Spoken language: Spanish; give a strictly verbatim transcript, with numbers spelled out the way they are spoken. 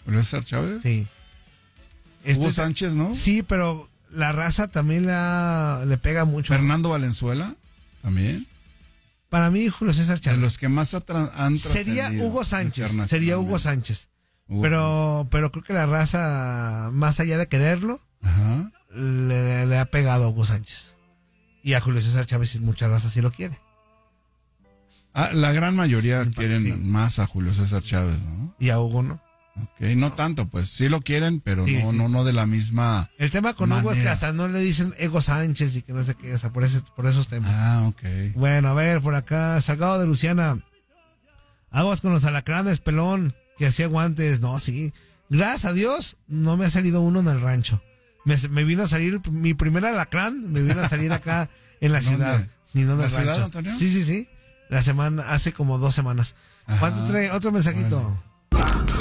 ¿Julio César Chávez? Sí. Hugo Sánchez, ¿no? Sí, pero la raza también la, le pega mucho. Fernando Valenzuela, también. Para mí, Julio César Chávez. De los que más atra- han Sería Hugo Sánchez. Sería Hugo Sánchez. Hugo pero, Sánchez. pero creo que la raza, más allá de quererlo, Ajá. le, le ha pegado a Hugo Sánchez. Y a Julio César Chávez, mucha raza sí lo quiere. Ah, la gran mayoría Sí, quieren sí. más a Julio César Chávez, ¿no? Y a Hugo no. Ok, no tanto, pues sí lo quieren, pero Sí, no, sí. no, no de la misma. El tema con Hugo es que manera. hasta no le dicen Ego Sánchez y que no sé qué, o sea, por, ese, por esos temas. Ah, ok. Bueno, a ver, por acá, Salgado de Luciana. Aguas con los alacranes, pelón, que hacía guantes. No, sí. Gracias a Dios, no me ha salido uno en el rancho. Me, me vino a salir, mi primer alacrán, me vino a salir acá en la ¿Dónde? ciudad. Ni no en ¿La el ciudad, rancho. Antonio? Sí, sí, sí. La semana, hace como dos semanas. Ajá. ¿Cuánto trae? Otro mensajito. Bueno.